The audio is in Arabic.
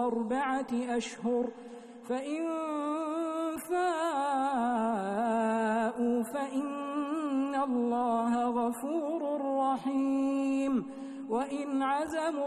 أربعة أشهر فإن فاءوا فإن الله غفور رحيم وإن عزموا